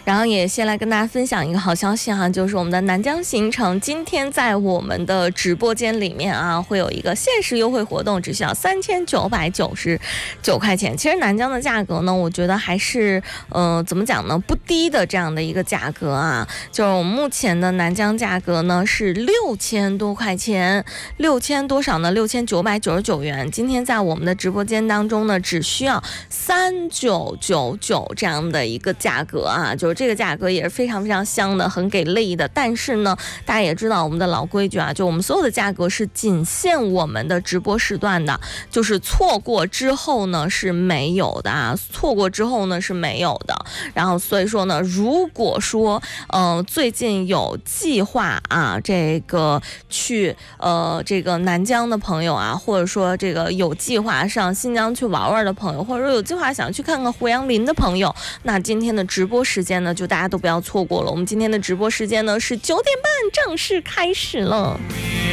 然后也先来跟大家分享一个好消息哈，就是我们的南疆行程今天在我们的直播间里面啊，会有一个限时优惠活动，只需要3999块钱。其实南疆的价格呢，我觉得还是怎么讲呢，不低的这样的一个价格啊。就是我们目前的南疆价格呢是6000多块钱，6000多少呢？6999元。今天在我们的直播间当中呢，只需要3999这样的一个价格啊，就是这个价格也是非常非常香的，很给力的。但是呢，大家也知道我们的老规矩啊，就我们所有的价格是仅限我们的直播时段的，就是错过之后呢是没有的啊，错过之后呢是没有的。然后所以说呢，如果说最近有计划啊，这个去这个南疆的朋友啊，或者说这个有计划上新疆去玩玩的朋友，或者说有计划想去看看胡杨林的朋友，那今天的直播时间呢，就大家都不要错过了。我们今天的直播时间呢是9点半正式开始了。